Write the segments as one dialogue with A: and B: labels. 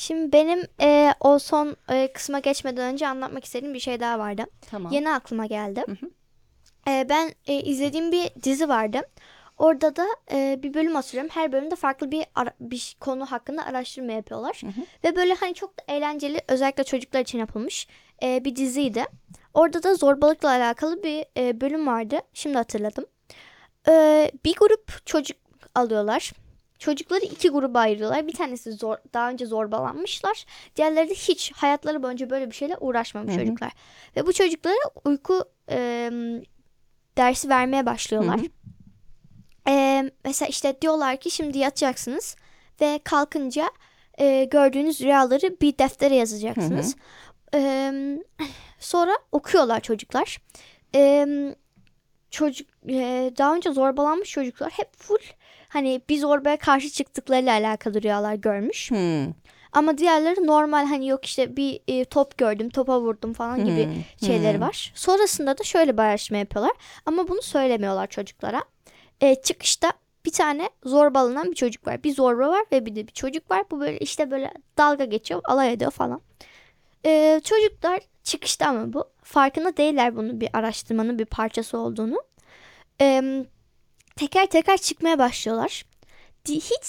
A: Şimdi benim o son kısma geçmeden önce anlatmak istediğim bir şey daha vardı.
B: Tamam.
A: Yeni aklıma geldi.
B: Hı hı.
A: Ben izlediğim bir dizi vardı. Orada da bir bölüm hatırlıyorum. Her bölümde farklı bir konu hakkında araştırma yapıyorlar.
B: Hı hı.
A: Ve böyle hani çok da eğlenceli, özellikle çocuklar için yapılmış bir diziydi. Orada da zorbalıkla alakalı bir bölüm vardı. Şimdi hatırladım. Bir grup çocuk alıyorlar. Çocukları iki gruba ayırıyorlar. Bir tanesi daha önce zorbalanmışlar. Diğerleri de hiç hayatları boyunca böyle bir şeyle uğraşmamış
B: Hı hı.
A: çocuklar. Ve bu çocuklara uyku dersi vermeye
B: Hı
A: başlıyorlar.
B: hı.
A: Mesela işte diyorlar ki şimdi yatacaksınız ve kalkınca gördüğünüz rüyaları bir deftere
B: Hı hı.
A: yazacaksınız. Sonra okuyorlar çocuklar. Eee, daha önce zorbalanmış çocuklar hep full hani bir zorbaya karşı çıktıklarıyla alakalı rüyalar görmüş.
B: Hı
A: Ama diğerleri normal, hani yok işte bir top gördüm, topa vurdum falan gibi
B: hı.
A: şeyleri
B: Hı.
A: var. Sonrasında da şöyle bir araştırma yapıyorlar ama bunu söylemiyorlar çocuklara. Çıkışta bir tane zorbalanan bir çocuk var. Bir zorba var ve bir de bir çocuk var. Bu böyle işte böyle dalga geçiyor, alay ediyor falan. Çocuklar çıkışta, ama bu farkında değiller bunun bir araştırmanın bir parçası olduğunu. Ee, Teker teker çıkmaya başlıyorlar. Hiç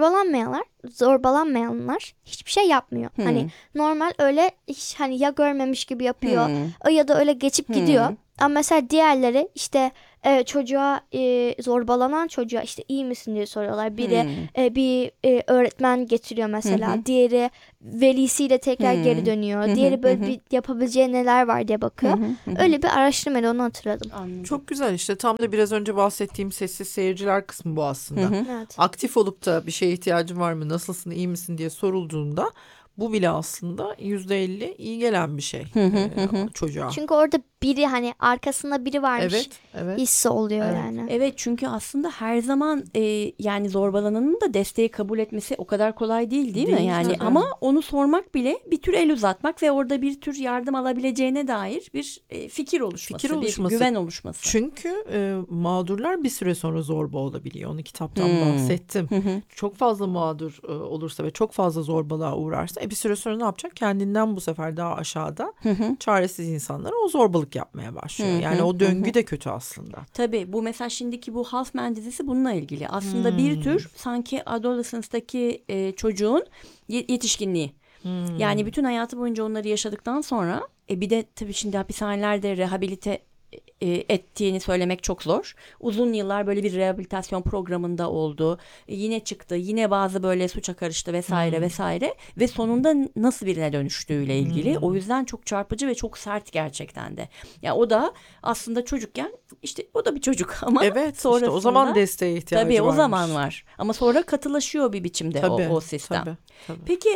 A: zorbalanmayanlar hiçbir şey yapmıyor. Hani
B: Hı.
A: normal öyle hiç hani ya görmemiş gibi yapıyor
B: Hı.
A: ya da öyle geçip gidiyor.
B: Hı.
A: Ama mesela diğerleri işte çocuğa zorbalanan çocuğa işte iyi misin diye soruyorlar. Biri
B: Hı.
A: bir öğretmen getiriyor
B: Hı
A: mesela.
B: hı.
A: Diğeri velisiyle tekrar geri
B: Hı.
A: dönüyor.
B: Hı hı.
A: Diğeri
B: Hı
A: böyle
B: hı.
A: bir yapabileceği neler var diye
B: Hı
A: bakıyor.
B: hı. Hı hı.
A: Öyle bir araştırmaydı, onu hatırladım.
B: Anladım.
C: Çok güzel, işte tam da biraz önce bahsettiğim sessiz seyirciler kısmı bu
B: Hı
C: aslında.
B: hı.
A: Evet.
C: Aktif olup da bir şeye ihtiyacın var mı, nasılsın, iyi misin diye sorulduğunda bu bile aslında %50 iyi gelen bir şey
B: Hı hı. Hı hı.
C: çocuğa.
A: Çünkü orada biri, hani arkasında biri varmış
C: Evet, evet,
A: hissi oluyor
C: evet.
A: yani.
B: Evet, çünkü aslında her zaman yani zorbalananın da desteği kabul etmesi o kadar kolay değil mi?
C: Değil
B: Yani
C: tabii.
B: ama onu sormak bile bir tür el uzatmak ve orada bir tür yardım alabileceğine dair bir fikir oluşması,
C: Fikir
B: bir
C: oluşması.
B: güven oluşması.
C: Çünkü mağdurlar bir süre sonra zorba olabiliyor. Onu kitaptan
B: Hmm.
C: bahsettim.
B: Hı hı.
C: Çok fazla mağdur olursa ve çok fazla zorbalığa uğrarsa bir süre sonra ne yapacak? Kendinden bu sefer daha aşağıda
B: Hı hı.
C: çaresiz insanlara o zorbalık yapmaya başlıyor.
B: Hı
C: Yani
B: hı.
C: o
B: Hı hı.
C: döngü de kötü aslında.
B: Tabii bu mesela şimdiki bu Halfman dizisi bununla ilgili. Aslında bir
C: Hmm.
B: tür sanki adolescence'daki çocuğun yetişkinliği. Yani
C: Hmm.
B: bütün hayatı boyunca onları yaşadıktan sonra bir de tabii şimdi hapishanelerde rehabilite ettiğini söylemek çok zor. Uzun yıllar böyle bir rehabilitasyon programında oldu. Yine çıktı. Yine bazı böyle suça karıştı vesaire vesaire ve sonunda nasıl birine dönüştüğüyle ilgili. O yüzden çok çarpıcı ve çok sert gerçekten de. Ya o da aslında çocukken işte o da bir çocuk ama
C: Evet, işte o zaman
B: sonrasında
C: desteğe
B: tabii
C: ihtiyacı
B: o zaman
C: varmış.
B: var. Ama sonra katılaşıyor bir biçimde
C: Tabii,
B: o sistem.
C: tabii, tabii.
B: Peki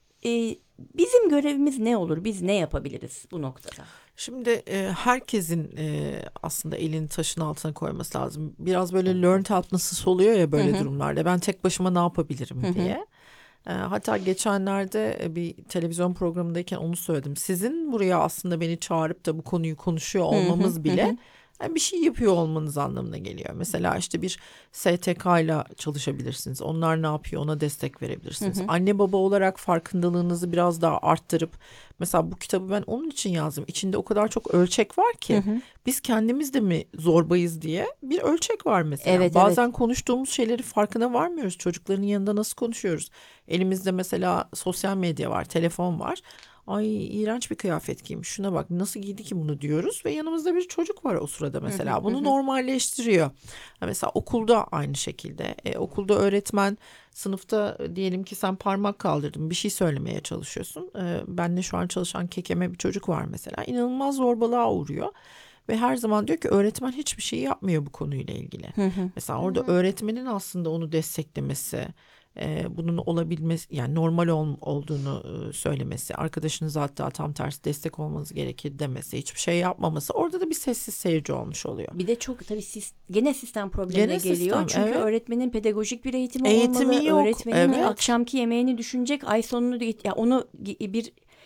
B: bizim görevimiz ne olur? Biz ne yapabiliriz bu noktada?
C: Şimdi herkesin aslında elini taşın altına koyması lazım. Biraz böyle learned helplessness oluyor ya böyle durumlarda. Ben tek başıma ne yapabilirim diye. Hatta geçenlerde bir televizyon programındayken onu söyledim. Sizin buraya aslında beni çağırıp da bu konuyu konuşuyor olmamız bile bir şey yapıyor olmanız anlamına geliyor. Mesela işte bir STK ile çalışabilirsiniz. Onlar ne yapıyor, ona destek verebilirsiniz. Anne baba olarak farkındalığınızı biraz daha arttırıp, mesela bu kitabı ben onun için yazdım. İçinde o kadar çok ölçek var ki biz kendimiz de mi zorbayız diye bir ölçek var mesela.
B: Evet,
C: Bazen
B: evet.
C: konuştuğumuz şeyleri farkına varmıyoruz. Çocukların yanında nasıl konuşuyoruz? Elimizde mesela sosyal medya var, telefon var. Ay iğrenç bir kıyafet giymiş, şuna bak nasıl giydi ki bunu diyoruz ve yanımızda bir çocuk var o sırada mesela. Bunu normalleştiriyor. Mesela okulda aynı şekilde. Okulda öğretmen sınıfta diyelim ki sen parmak kaldırdın, bir şey söylemeye çalışıyorsun. Benle şu an çalışan kekeme bir çocuk var mesela. İnanılmaz zorbalığa uğruyor. Ve her zaman diyor ki öğretmen hiçbir şey yapmıyor bu konuyla ilgili. Mesela orada öğretmenin aslında onu desteklemesi, bunun olabilmesi, yani normal olduğunu söylemesi, arkadaşınıza hatta tam tersi destek olmanız gerekir demesi, hiçbir şey yapmaması, orada da bir sessiz seyirci olmuş oluyor.
B: Bir de çok tabii gene sistem problemine
C: Gene
B: geliyor.
C: sistem,
B: Çünkü
C: evet.
B: öğretmenin pedagojik bir eğitimi olmalı.
C: Eğitimi yok,
B: Öğretmenin
C: evet.
B: akşamki yemeğini düşünecek. Ay sonunu ya onu bir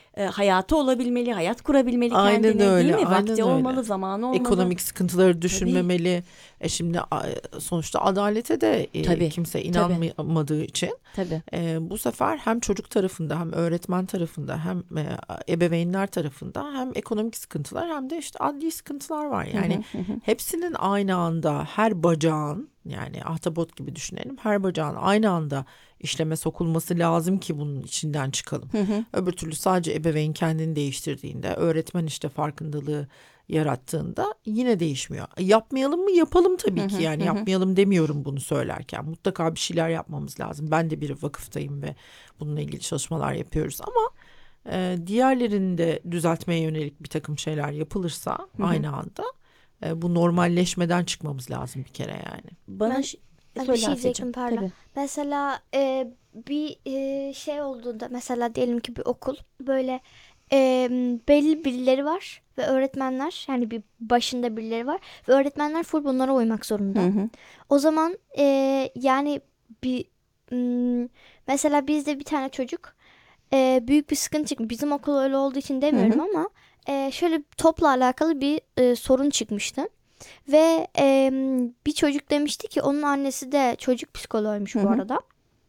B: hayatı olabilmeli, hayat kurabilmeli
C: Aynen
B: kendine,
C: öyle,
B: değil mi?
C: aynen
B: Vakti
C: öyle.
B: olmalı, zamanı olmalı.
C: Ekonomik sıkıntıları düşünmemeli. Şimdi sonuçta adalete de
B: Tabii,
C: kimse
B: tabii.
C: inanmadığı için
B: Tabii.
C: bu sefer hem çocuk tarafında hem öğretmen tarafında hem ebeveynler tarafında hem ekonomik sıkıntılar hem de işte adli sıkıntılar var. Yani hepsinin aynı anda her bacağın, yani ahtapot gibi düşünelim, her bacağın aynı anda işleme sokulması lazım ki bunun içinden çıkalım. Öbür türlü sadece ebeveyn kendini değiştirdiğinde, öğretmen işte farkındalığı yarattığında yine değişmiyor. Yapmayalım mı? Yapalım tabii ki. Yani yapmayalım demiyorum bunu söylerken. Mutlaka bir şeyler yapmamız lazım. Ben de bir vakıftayım ve bununla ilgili çalışmalar yapıyoruz ama diğerlerini de düzeltmeye yönelik bir takım şeyler yapılırsa aynı anda bu normalleşmeden çıkmamız lazım bir kere yani.
B: Bana
A: Ben-
B: söyle
A: bir şey
B: Asya'cığım.
A: diyecektim, pardon.
B: Tabii.
A: Mesela bir şey olduğunda, mesela diyelim ki bir okul böyle belli birileri var ve öğretmenler, yani bir başında birileri var ve öğretmenler full bunlara uymak zorunda. O zaman yani bir mesela bizde bir tane çocuk büyük bir sıkıntı çıkmış. Bizim okul öyle olduğu için demiyorum ama şöyle topla alakalı bir sorun çıkmıştı. Ve bir çocuk demişti ki onun annesi de çocuk psikoloğuymuş bu arada.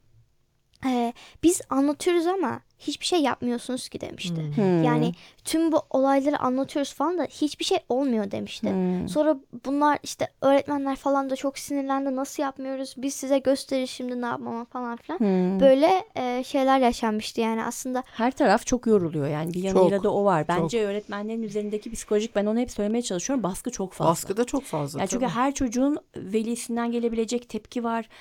A: Biz anlatıyoruz ama hiçbir şey yapmıyorsunuz ki demişti. Yani tüm bu olayları anlatıyoruz falan da hiçbir şey olmuyor demişti. Sonra bunlar işte öğretmenler falan da çok sinirlendi. Nasıl yapmıyoruz? Biz size gösteririz şimdi ne yapmama falan filan. Böyle şeyler yaşanmıştı yani aslında.
B: Her taraf çok yoruluyor yani, bir yanıyla
C: Çok,
B: da o var. Bence öğretmenlerin üzerindeki psikolojik, ben onu hep söylemeye çalışıyorum, baskı çok fazla.
C: Baskı da çok fazla.
B: Yani çünkü
C: tabii.
B: her çocuğun velisinden gelebilecek tepki var.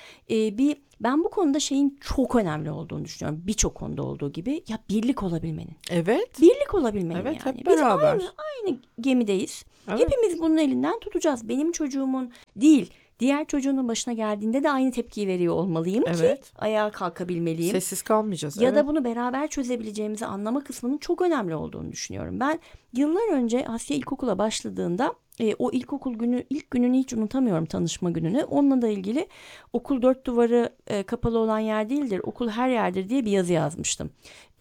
B: Ben bu konuda şeyin çok önemli olduğunu düşünüyorum. Birçok konuda olduğu gibi, ya birlik olabilmenin.
C: Evet.
B: Birlik olabilmenin
C: Evet,
B: yani.
C: hep
B: Biz
C: beraber.
B: aynı gemideyiz.
C: Evet.
B: Hepimiz bunun elinden tutacağız. Benim çocuğumun değil, diğer çocuğunun başına geldiğinde de aynı tepkiyi veriyor olmalıyım ki
C: Evet.
B: ayağa kalkabilmeliyim.
C: Sessiz kalmayacağız.
B: Ya
C: evet.
B: da bunu beraber çözebileceğimizi anlama kısmının çok önemli olduğunu düşünüyorum. Ben yıllar önce Asya ilkokula başladığında o ilkokul günü, ilk gününü hiç unutamıyorum, tanışma gününü. Onunla da ilgili okul dört duvarı kapalı olan yer değildir, okul her yerdir diye bir yazı yazmıştım.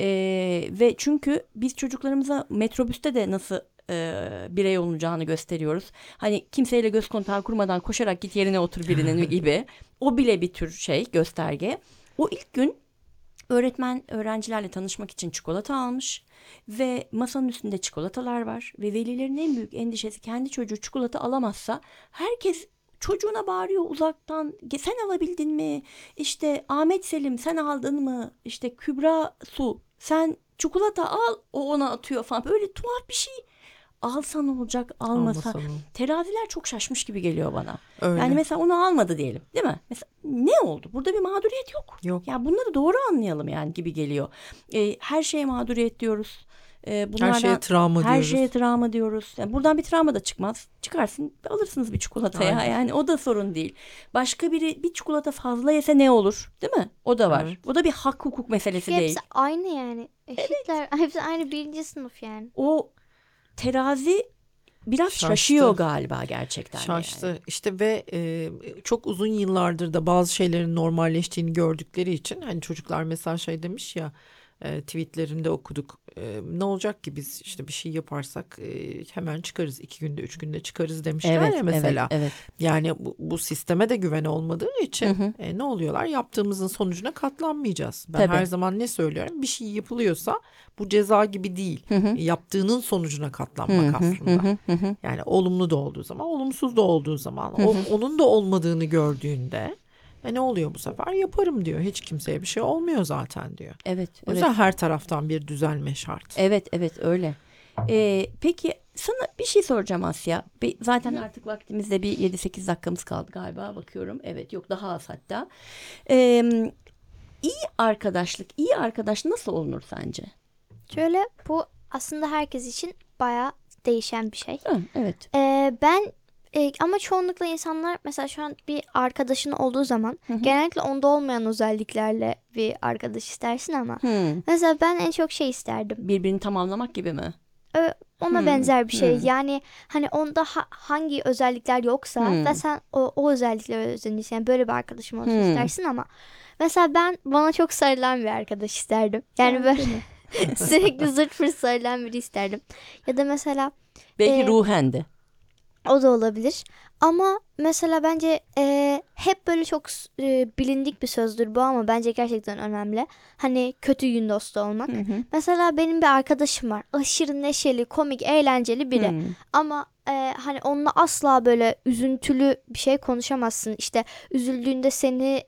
B: Ve çünkü biz çocuklarımıza metrobüste de nasıl birey olunacağını gösteriyoruz. Hani kimseyle göz kontağı kurmadan koşarak git yerine otur birinin gibi. O bile bir tür şey, gösterge. O ilk gün öğretmen öğrencilerle tanışmak için çikolata almış ve masanın üstünde çikolatalar var ve velilerin en büyük endişesi, kendi çocuğu çikolata alamazsa herkes çocuğuna bağırıyor uzaktan, sen alabildin mi? İşte Ahmet Selim sen aldın mı? İşte Kübra Su sen çikolata al, o ona atıyor falan, böyle tuhaf bir şey. Alsa ne olacak, almasa.
C: Almasa ne?
B: Teraziler çok şaşmış gibi geliyor bana.
C: Öyle.
B: Yani mesela onu almadı diyelim, değil mi? Mesela ne oldu? Burada bir mağduriyet yok.
C: Yok.
B: Ya bunları doğru anlayalım yani gibi geliyor. Her şeye mağduriyet diyoruz. Bunlardan,
C: Her şeye travma
B: her
C: diyoruz.
B: şeye travma diyoruz. Yani buradan bir travma da çıkmaz. Çıkarsın, alırsınız bir çikolataya.
C: Aynen.
B: Yani o da sorun değil. Başka biri bir çikolata fazla yese ne olur? Değil mi? O da var.
C: Evet.
B: O da bir hak hukuk meselesi
A: Çünkü
B: değil.
A: hepsi aynı yani. Eşitler. Hepsi aynı birinci sınıf yani.
B: O terazi biraz
C: Şaştı.
B: şaşıyor galiba gerçekten.
C: Şaştı.
B: Yani.
C: İşte ve çok uzun yıllardır da bazı şeylerin normalleştiğini gördükleri için, hani çocuklar mesela şey demiş ya, tweetlerinde okuduk. Ne olacak ki biz işte bir şey yaparsak hemen çıkarız, 2 günde 3 günde çıkarız demişler
B: Evet,
C: ya mesela.
B: evet.
C: Yani bu sisteme de güven olmadığı için ne oluyorlar? Yaptığımızın sonucuna katlanmayacağız. Ben
B: Tabii.
C: her zaman ne söylüyorum? Bir şey yapılıyorsa bu ceza gibi değil. Yaptığının sonucuna katlanmak aslında. Yani olumlu da olduğu zaman, olumsuz da olduğu zaman, onun da olmadığını gördüğünde ne oluyor bu sefer? Yaparım diyor. Hiç kimseye bir şey olmuyor zaten diyor.
B: Evet,
C: O
B: evet.
C: yüzden her taraftan bir düzelme şart.
B: Evet öyle. Peki sana bir şey soracağım Asya. Zaten artık vaktimizde bir 7-8 dakikamız kaldı galiba, bakıyorum. Evet, yok daha az hatta. İyi arkadaş nasıl olunur sence?
A: Şöyle, bu aslında herkes için bayağı değişen bir şey.
B: Evet.
A: Ben ama çoğunlukla insanlar mesela şu an bir arkadaşın olduğu zaman genellikle onda olmayan özelliklerle bir arkadaş istersin ama mesela ben en çok şey isterdim.
B: Birbirini tamamlamak gibi mi?
A: Ona benzer bir şey. Yani hani onda hangi özellikler yoksa ve sen o özelliklere özenirsin. Yani böyle bir arkadaşım olsun istersin ama mesela ben bana çok sarılan bir arkadaş isterdim. Yani böyle Sürekli zırt pırt söyleyen biri isterdim. Ya da mesela
B: Belki
A: Ee,
B: ruhen de.
A: o da olabilir. Ama mesela bence hep böyle çok bilindik bir sözdür bu ama bence gerçekten önemli. Hani kötü gün dostu olmak.
B: Hı hı.
A: Mesela benim bir arkadaşım var. Aşırı neşeli, komik, eğlenceli biri.
B: Hı.
A: Ama hani onunla asla böyle üzüntülü bir şey konuşamazsın. İşte üzüldüğünde seni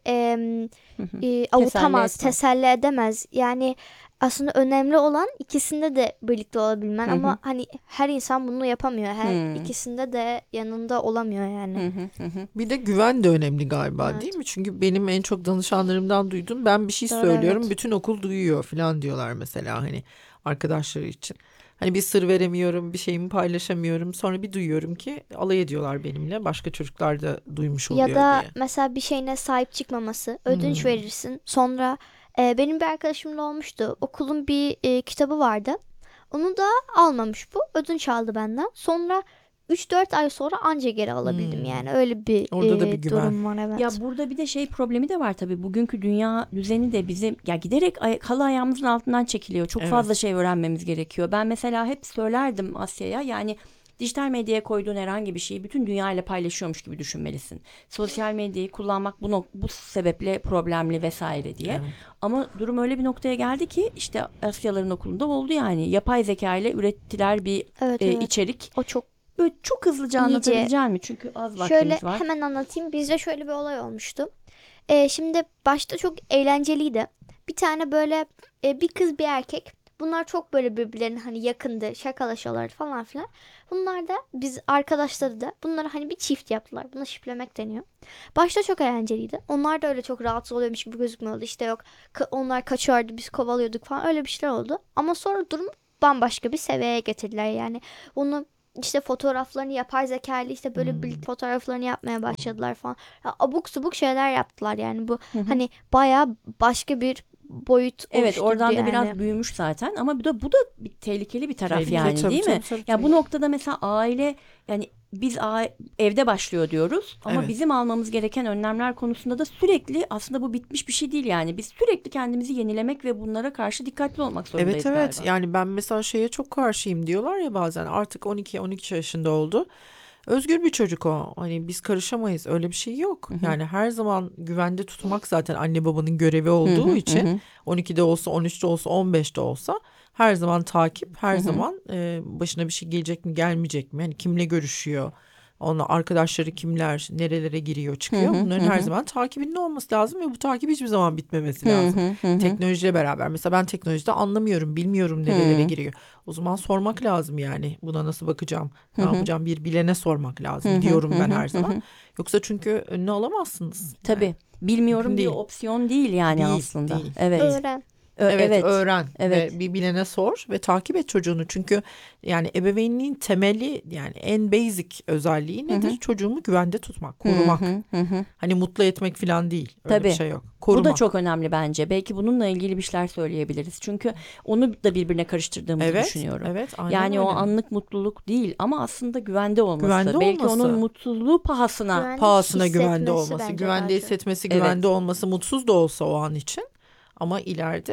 B: Hı hı.
A: avutamaz,
B: Teselli etmez.
A: teselli edemez. Yani aslında önemli olan ikisinde de birlikte olabilmen
B: Hı hı.
A: ama hani her insan bunu yapamıyor. Her
B: Hı.
A: ikisinde de yanında olamıyor yani.
B: Hı hı. Hı hı.
C: Bir de güven de önemli galiba değil
A: Evet.
C: mi? Çünkü benim en çok danışanlarımdan duydum. Ben bir şey
A: Doğru,
C: söylüyorum,
A: evet.
C: bütün okul duyuyor falan diyorlar mesela hani arkadaşları için. Hani bir sır veremiyorum, bir şeyimi paylaşamıyorum. Sonra bir duyuyorum ki alay ediyorlar benimle. Başka çocuklar da duymuş
A: Ya
C: oluyor
A: da
C: diye.
A: mesela bir şeyine sahip çıkmaması, ödünç
C: Hmm.
A: verirsin. Sonra benim bir arkadaşımla olmuştu. Okulun bir kitabı vardı. Onu da almamış bu. Ödünç aldı benden. Sonra 3-4 ay sonra anca geri alabildim
C: Hmm.
A: yani. Öyle bir
C: Orada da bir güven.
A: durum var, evet.
B: Ya burada bir de şey problemi de var tabii. Bugünkü dünya düzeni de bizim ya giderek kalı ayağımızın altından çekiliyor. Çok fazla
C: Evet.
B: şey öğrenmemiz gerekiyor. Ben mesela hep söylerdim Asya'ya, yani dijital medyaya koyduğun herhangi bir şeyi bütün dünya ile paylaşıyormuş gibi düşünmelisin. Sosyal medyayı kullanmak bu sebeple problemli vesaire diye.
C: Evet.
B: Ama durum öyle bir noktaya geldi ki işte Asyaların okulunda oldu yani. Yapay zeka ile ürettiler bir
A: Evet, evet.
B: içerik.
A: O çok
B: Böyle çok hızlıca
A: iyice.
B: anlatabileceğim mi? Çünkü az
A: Şöyle
B: vaktimiz var.
A: hemen anlatayım. Bizde şöyle bir olay olmuştu. Şimdi başta çok eğlenceliydi. Bir tane böyle bir kız bir erkek. Bunlar çok böyle birbirlerine hani yakındı. Şakalaşıyorlardı falan filan. Bunlar da biz arkadaşları da bunları hani bir çift yaptılar. Buna şiplemek deniyor. Başta çok eğlenceliydi. Onlar da öyle çok rahatsız oluyormuş gibi gözükmüyordu. İşte yok onlar kaçıyordu biz kovalıyorduk falan öyle bir şeyler oldu. Ama sonra durum bambaşka bir seviyeye getirdiler yani. Onu işte fotoğraflarını yapay zeka ile işte böyle birlikte fotoğraflarını yapmaya başladılar falan. Ya abuk subuk şeyler yaptılar yani bu
B: Hı hı.
A: hani bayağı başka bir boyut
B: Evet,
A: oluşturdu
B: oradan da
A: yani.
B: biraz büyümüş zaten ama bu da bir tehlikeli bir taraf
C: Tehlike,
B: yani,
C: tabii,
B: değil mi?
C: tabii, tabii,
B: Ya bu
C: tabii.
B: noktada mesela aile, yani biz evde başlıyor diyoruz ama
C: Evet.
B: bizim almamız gereken önlemler konusunda da sürekli, aslında bu bitmiş bir şey değil yani. Biz sürekli kendimizi yenilemek ve bunlara karşı dikkatli olmak zorundayız
C: Evet, evet,
B: galiba.
C: yani ben mesela şeye çok karşıyım diyorlar ya bazen, artık 12 yaşında oldu. Özgür bir çocuk o. Hani biz karışamayız. Öyle bir şey yok. Yani her zaman güvende tutmak zaten anne babanın görevi olduğu için 12'de olsa, 13'te olsa, 15'te olsa her zaman takip, her zaman başına bir şey gelecek mi, gelmeyecek mi? Hani kimle görüşüyor? Onun arkadaşları kimler, nerelere giriyor, çıkıyor. Bunların her zaman takibinde olması lazım ve bu takip hiçbir zaman bitmemesi lazım. Teknolojiyle beraber. Mesela ben teknolojide anlamıyorum, bilmiyorum nerelere giriyor. O zaman sormak lazım yani. Buna nasıl bakacağım, ne yapacağım, bir bilene sormak lazım diyorum ben her zaman. Yoksa çünkü önüne alamazsınız. Yani
B: Tabii,
C: mümkün
B: bilmiyorum bir
C: değil.
B: opsiyon değil yani
C: Değil,
B: aslında.
C: değil,
B: Evet.
C: değil.
A: Öğren.
C: Evet,
B: Evet.
C: öğren
B: Evet.
C: ve bir bilene sor ve takip et çocuğunu. Çünkü yani ebeveynliğin temeli, yani en basic özelliği nedir? Çocuğumu güvende tutmak, korumak. Hani mutlu etmek falan değil. Öyle bir
B: Tabii.
C: şey yok.
B: Bu da
C: Korumak.
B: çok önemli bence. Belki bununla ilgili bir şeyler söyleyebiliriz. Çünkü onu da birbirine karıştırdığımızı
C: Evet,
B: düşünüyorum.
C: evet, aynen
B: Yani o
C: öyle.
B: anlık mutluluk değil ama aslında güvende olması.
C: Güvende
B: Belki onun
C: olması.
B: mutsuzluğu pahasına.
A: Güvende
C: Pahasına güvende
A: hissetmesi
C: olması,
A: bence
C: güvende
A: daha çok.
C: hissetmesi,
B: Evet.
C: güvende olması, mutsuz da olsa o an için. Ama ileride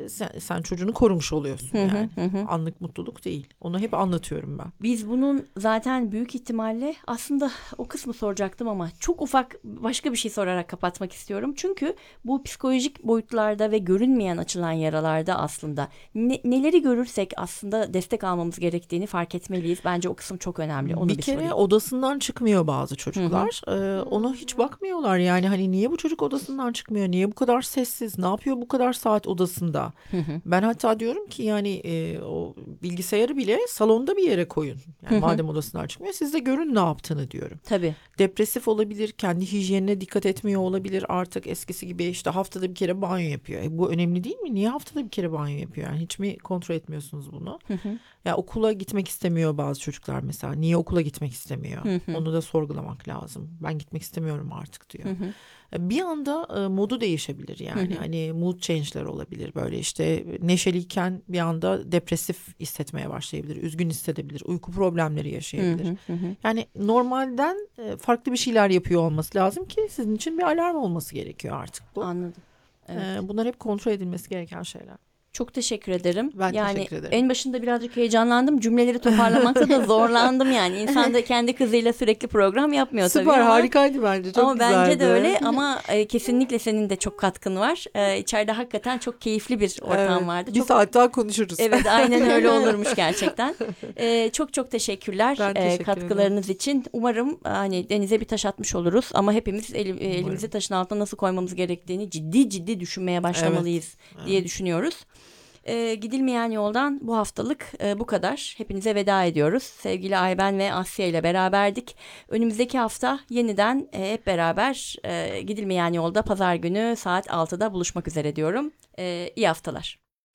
C: sen çocuğunu korumuş oluyorsun yani. Anlık mutluluk değil. Onu hep anlatıyorum ben.
B: Biz bunun zaten büyük ihtimalle, aslında o kısmı soracaktım ama çok ufak başka bir şey sorarak kapatmak istiyorum. Çünkü bu psikolojik boyutlarda ve görünmeyen açılan yaralarda aslında neleri görürsek aslında destek almamız gerektiğini fark etmeliyiz. Bence o kısım çok önemli. Onu
C: Bir kere
B: sorayım.
C: odasından çıkmıyor bazı çocuklar. Ona hiç bakmıyorlar yani, hani niye bu çocuk odasından çıkmıyor? Niye bu kadar sessiz? Ne yapıyor bu kadar saat odasında? Ben hatta diyorum ki yani o bilgisayarı bile salonda bir yere koyun. Yani madem odasından çıkmıyor, siz de görün ne yaptığını diyorum.
B: Tabii.
C: Depresif olabilir, kendi hijyenine dikkat etmiyor olabilir, artık eskisi gibi işte haftada bir kere banyo yapıyor. Bu önemli değil mi? Niye haftada bir kere banyo yapıyor? Yani hiç mi kontrol etmiyorsunuz bunu? Ya okula gitmek istemiyor bazı çocuklar mesela. Niye okula gitmek istemiyor? Onu da sorgulamak lazım. Ben gitmek istemiyorum artık diyor. Bir anda modu değişebilir yani. Hani mood change'ler olabilir, böyle işte neşeliyken bir anda depresif hissetmeye başlayabilir, üzgün hissedebilir, uyku problemleri yaşayabilir. Yani normalden farklı bir şeyler yapıyor olması lazım ki sizin için bir alarm olması gerekiyor artık bu.
B: Anladım. Evet.
C: Bunlar hep kontrol edilmesi gereken şeyler.
B: Çok teşekkür ederim.
C: Ben
B: yani
C: teşekkür ederim.
B: en başında birazcık heyecanlandım. Cümleleri toparlamakta da zorlandım yani. İnsan da kendi kızıyla sürekli program yapmıyor tabii
C: Süper,
B: ama.
C: harikaydı bence. Çok
B: Ama
C: güzeldi.
B: bence de öyle ama kesinlikle senin de çok katkın var. İçeride hakikaten çok keyifli bir ortam
C: Evet,
B: vardı.
C: Bir
B: Çok,
C: saat daha konuşuruz.
B: evet, aynen öyle olurmuş gerçekten. Çok teşekkürler
C: Ben teşekkür
B: katkılarınız için. Umarım hani denize bir taş atmış oluruz ama hepimiz elimizi taşın altına nasıl koymamız gerektiğini ciddi düşünmeye başlamalıyız diye düşünüyoruz. Gidilmeyen yoldan bu haftalık bu kadar. Hepinize veda ediyoruz. Sevgili Ayben ve Asya ile beraberdik. Önümüzdeki hafta yeniden hep beraber Gidilmeyen Yolda pazar günü saat 6'da buluşmak üzere diyorum. İyi haftalar.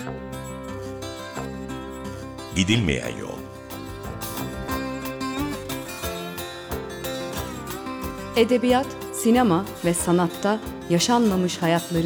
D: Gidilmeyen Yol.
E: Edebiyat, sinema ve sanatta yaşanmamış hayatların